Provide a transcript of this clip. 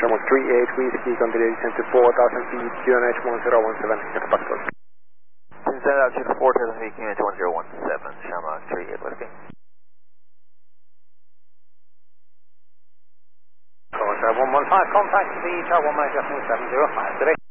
Shamrock 38 Whiskey, continue descent to 4,000 feet, QNH 1017, get back to us. Descend altitude 4,000 feet, QNH 1017, Shamrock 38 Whiskey. Tower 115, contact the Tower 1 manager 705 today.